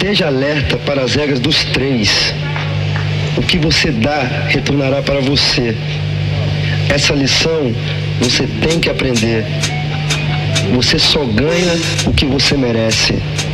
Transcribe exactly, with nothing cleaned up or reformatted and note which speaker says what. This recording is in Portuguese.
Speaker 1: Esteja alerta para as regras dos três. O que você dá, retornará para você. Essa lição você tem que aprender. Você só ganha o que você merece.